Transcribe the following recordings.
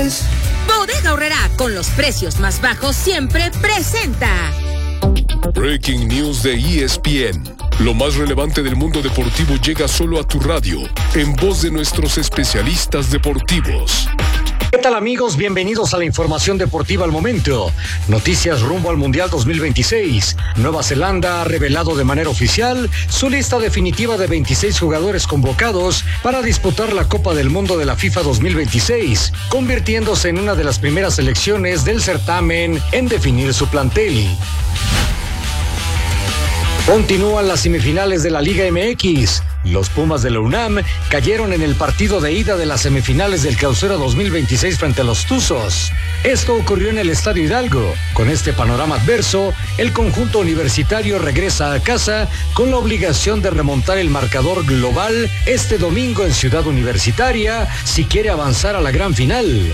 es. Bodega Aurrerá, con los precios más bajos siempre presenta. Breaking News de ESPN. Lo más relevante del mundo deportivo llega solo a tu radio, en voz de nuestros especialistas deportivos. ¿Qué tal, amigos? Bienvenidos a la información deportiva al momento. Noticias rumbo al Mundial 2026. Nueva Zelanda ha revelado de manera oficial su lista definitiva de 26 jugadores convocados para disputar la Copa del Mundo de la FIFA 2026, convirtiéndose en una de las primeras selecciones del certamen en definir su plantel. Continúan las semifinales de la Liga MX. Los Pumas de la UNAM cayeron en el partido de ida de las semifinales del Clausura 2026 frente a los Tuzos. Esto ocurrió en el Estadio Hidalgo. Con este panorama adverso, el conjunto universitario regresa a casa con la obligación de remontar el marcador global este domingo en Ciudad Universitaria si quiere avanzar a la gran final.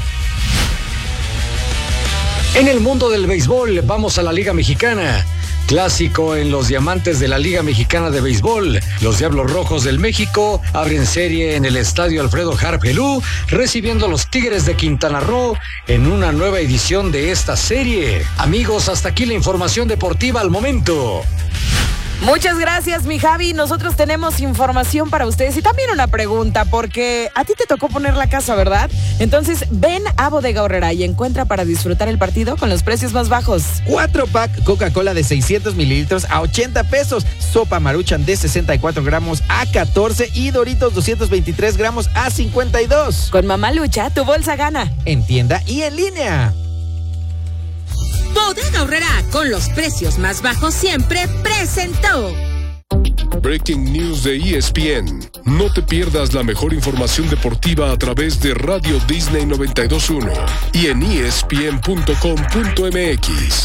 En el mundo del béisbol, vamos a la Liga Mexicana. Clásico en los Diamantes de la Liga Mexicana de Béisbol. Los Diablos Rojos del México abren serie en el Estadio Alfredo Harp Helú, recibiendo a los Tigres de Quintana Roo en una nueva edición de esta serie. Amigos, hasta aquí la información deportiva al momento. Muchas gracias, mi Javi. Nosotros tenemos información para ustedes y también una pregunta, porque a ti te tocó poner la casa, ¿verdad? Entonces, ven a Bodega Aurrerá y encuentra para disfrutar el partido con los precios más bajos. 4-pack Coca-Cola de 600 mililitros a 80 pesos. Sopa Maruchan de 64 gramos a 14 y Doritos 223 gramos a 52. Con Mamá Lucha, tu bolsa gana. En tienda y en línea. Bodega Aurrerá, con los precios más bajos siempre presentó. Breaking News de ESPN. No te pierdas la mejor información deportiva a través de Radio Disney 92.1 y en ESPN.com.mx.